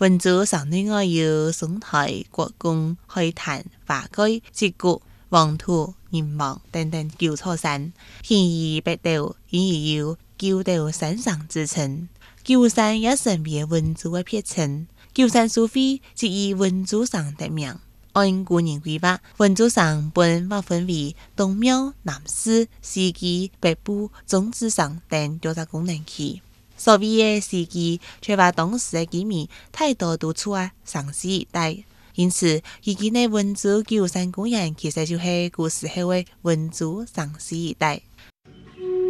文族上内外有松台、国公、海坛、华盖、直谷、黄土、银王等等9座山，天夷北斗，因而有9斗山上之称。9山也成为文族的别称。9山书会即以文族山得名。按古人规划，文族山本划分为东庙、南寺、西基、北部、中之山等多个功能区。所谓的西基，却把当时的居民太多都处在山西一带，因此以今的文族9山公园其实就是古时候的文族山西一带。